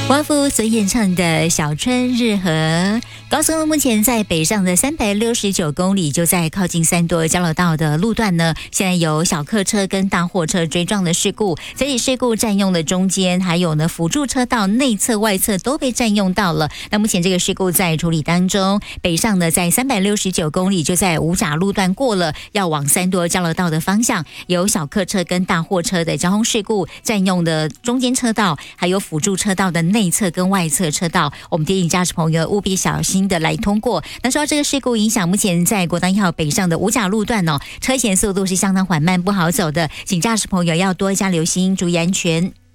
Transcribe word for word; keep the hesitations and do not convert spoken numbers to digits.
华夫所演唱的《小春日和》。高速公路目前在北上的三百六十九公里，就在靠近三多交流道的路段呢，现在有小客车跟大货车追撞的事故，所以事故占用了中间，还有呢辅助车道内侧外侧都被占用到了。那目前这个事故在处理当中，北上呢在三百六十九公里，就在五甲路段过了，要往三多交流道的方向，有小客车跟大货车的交通事故占用的中间车道，还有辅助车道的内侧跟外侧车道，我们提醒驾驶朋友务必小心的来通过。那受到这个事故影响，目前在国道一号北上的五甲路段哦，车前速度是相当缓慢，不好走的，请驾驶朋友要多加留心，注意安全。